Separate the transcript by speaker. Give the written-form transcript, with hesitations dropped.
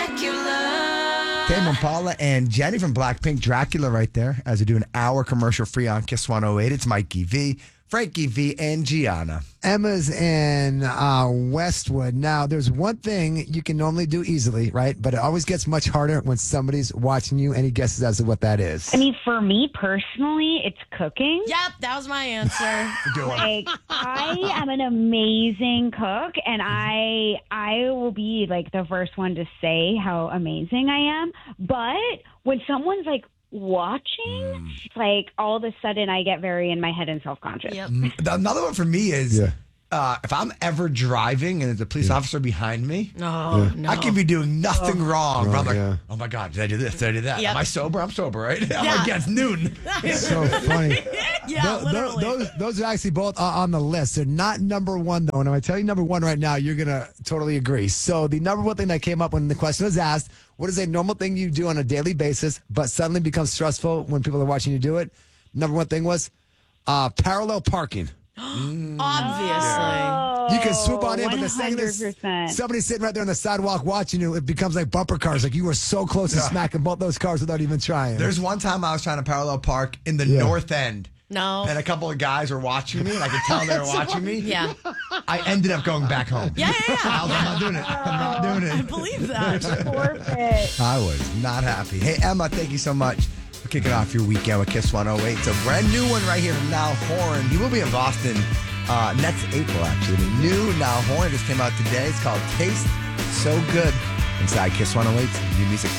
Speaker 1: Tame Impala and Jenny from Blackpink, Dracula right there, as we do an hour commercial free on Kiss 108. It's Mikey V, Frankie V, and Gianna.
Speaker 2: Emma's in Westwood. Now, there's one thing you can normally do easily, right? But it always gets much harder when somebody's watching you. Any guesses as to what that is?
Speaker 3: I mean, for me personally, it's cooking.
Speaker 4: Yep, that was my answer.
Speaker 3: Like, I am an amazing cook, and I will be like the first one to say how amazing I am. But when someone's like watching, like all of a sudden I get very in my head and self-conscious.
Speaker 4: Yep.
Speaker 1: Another one for me is if I'm ever driving and there's a police officer behind me,
Speaker 4: No.
Speaker 1: I could be doing nothing wrong. But I'm like,
Speaker 2: yeah.
Speaker 1: oh my God, did I do this? Did I do that?
Speaker 4: Yep.
Speaker 1: Am I sober? I'm sober, right? I'm like, yeah, it's noon.
Speaker 2: So funny.
Speaker 4: Yeah, literally.
Speaker 2: Those are actually both on the list. They're not number one, though. And if I tell you number one right now, you're going to totally agree. So the number one thing that came up when the question was asked, what is a normal thing you do on a daily basis, but suddenly becomes stressful when people are watching you do it? Number one thing was parallel parking.
Speaker 4: Obviously.
Speaker 2: You can swoop on in, but the second
Speaker 3: 100%.
Speaker 2: somebody's sitting right there on the sidewalk watching you, it becomes like bumper cars. Like you were so close to smacking both those cars without even trying.
Speaker 1: There's one time I was trying to parallel park in the north end.
Speaker 4: No.
Speaker 1: And a couple of guys were watching me, and I could tell they were watching me.
Speaker 4: Yeah.
Speaker 1: I ended up going back home.
Speaker 4: Yeah.
Speaker 1: I'm not doing it. I'm not doing it.
Speaker 4: I believe that.
Speaker 3: Forfeit.
Speaker 1: I was not happy. Hey, Emma, thank you so much for kicking off your weekend with Kiss 108. It's a brand new one right here from Niall Horan. He will be in Boston next April, actually. The new Niall Horan just came out today. It's called Taste So Good inside Kiss 108's New Music